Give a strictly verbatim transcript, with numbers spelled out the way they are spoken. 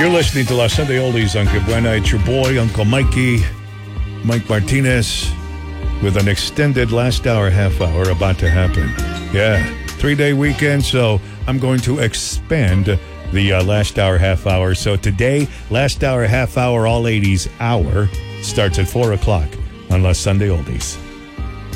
You're listening to La Sunday Oldies on Que Buena. It's your boy, Uncle Mikey, Mike Martinez, with an extended last hour, half hour about to happen. Yeah, three-day weekend, so I'm going to expand the uh, last hour, half hour. So today, last hour, half hour, all eighties hour starts at four o'clock on La Sunday Oldies.